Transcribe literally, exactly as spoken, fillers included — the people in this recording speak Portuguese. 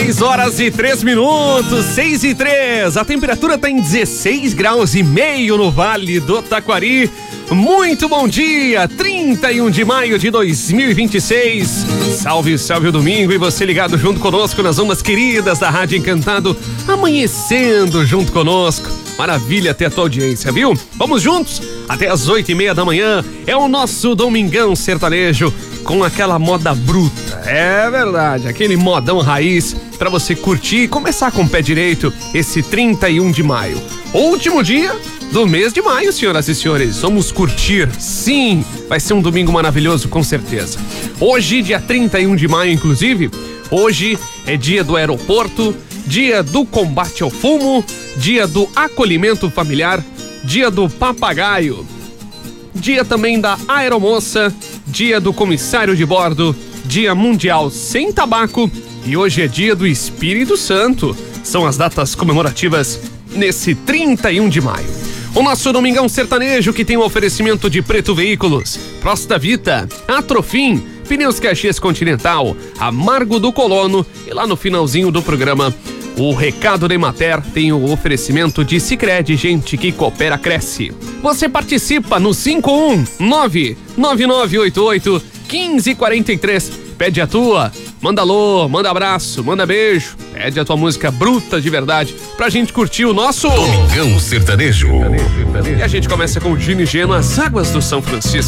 seis horas e três minutos, seis e três. A temperatura está em dezesseis graus e meio no Vale do Taquari. Muito bom dia, trinta e um de maio de dois mil e vinte e seis. Salve, salve o domingo e você ligado junto conosco nas ondas queridas da Rádio Encantado, amanhecendo junto conosco. Maravilha ter a tua audiência, viu? Vamos juntos até as oito e meia da manhã. É o nosso Domingão Sertanejo com aquela moda bruta. É verdade, aquele modão raiz pra você curtir e começar com o pé direito esse trinta e um de maio. Último dia do mês de maio, senhoras e senhores. Vamos curtir, sim, vai ser um domingo maravilhoso, com certeza. Hoje, dia trinta e um de maio, inclusive, hoje é dia do aeroporto, dia do combate ao fumo, dia do acolhimento familiar, dia do papagaio, dia também da aeromoça, dia do comissário de bordo, dia mundial sem tabaco e hoje é dia do Espírito Santo. São as datas comemorativas nesse trinta e um de maio. O nosso Domingão Sertanejo que tem um oferecimento de Preto Veículos, Prosta Vita, Atrofim, Pneus Caxias Continental, Amargo do Colono e lá no finalzinho do programa o recado da Emater tem o oferecimento de Sicredi, gente que coopera cresce. Você participa no cinco um nove nove nove oito oito um cinco quatro três. Pede a tua, manda alô, manda abraço, manda beijo, pede a tua música bruta de verdade pra gente curtir o nosso Domingão Sertanejo. E a gente começa com o Gino e Geno, As Águas do São Francisco.